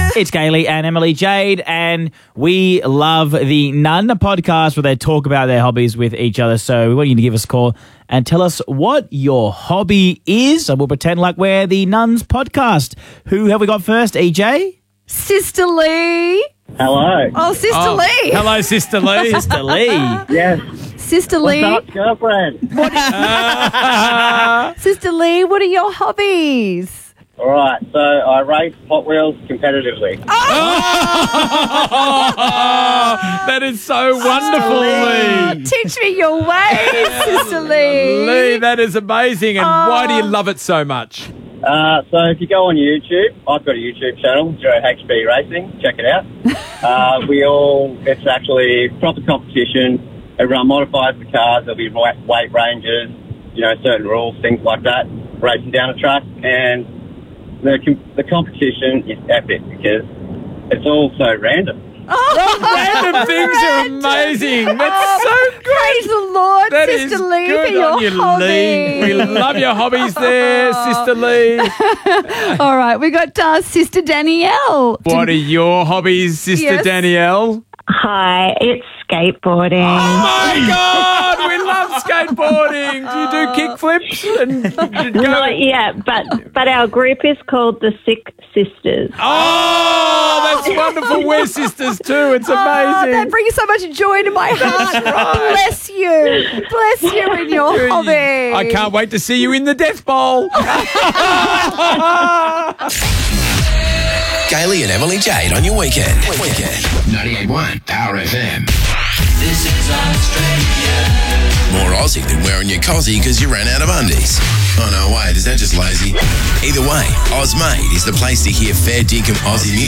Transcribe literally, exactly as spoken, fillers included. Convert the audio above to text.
It's Kaylee and Emily Jade, and we love the Nun podcast where they talk about their hobbies with each other. So we want you to give us a call and tell us what your hobby is. So we'll pretend like we're the Nuns podcast. Who have we got first, E J? Sister Lee. Hello. Oh, Sister Oh, Lee. Hello, Sister Lee. Sister Lee. Yes. Sister Lee. What's up, girlfriend? Sister Lee, what are your hobbies? All right, so I race Hot Wheels competitively. That is so wonderful, Oh, Lee. teach me your ways, Sister Lee. Lee, that is amazing. And why do you love it so much? Uh, so if you go on YouTube, I've got a YouTube channel, Zero H P Racing. Check it out. uh, we all, it's actually proper competition. Everyone modifies the cars. There'll be weight weight ranges, you know, certain rules, things like that. Racing down a track, and the com- the competition is epic because it's all so random. Oh, Random things are amazing. That's so good. Praise the Lord, That Sister is Lee, good for your on you, hobby. Lee. We love your hobbies there, Sister Lee. All right, we got uh, Sister Danielle. What are your hobbies, Sister Yes. Danielle? Hi, it's skateboarding. Oh my God, we love skateboarding. Do you do kickflips? And go? Not yet, but but our group is called the Sick Sisters. Oh, that's wonderful. We're sisters too. It's Oh, that amazing. brings so much joy to my heart. Bless you. Bless you in your hobby. I can't wait to see you in the Death Bowl. Kaylee and Emily Jade on your weekend. Weekend. ninety-eight point one Power F M. This is Australia. More Aussie than wearing your cozzy because you ran out of undies. Oh no, wait, is that just lazy? Either way, Ozmade is the place to hear fair dinkum Aussie music.